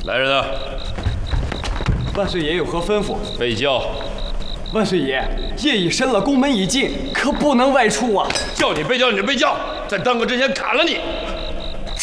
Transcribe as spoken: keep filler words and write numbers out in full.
来人啊！ 万岁爷有何吩咐？ 备轿。 万岁爷，夜已深了，宫门已禁，可不能外出啊！ 叫你备轿你就备轿，在当哥之前砍了你！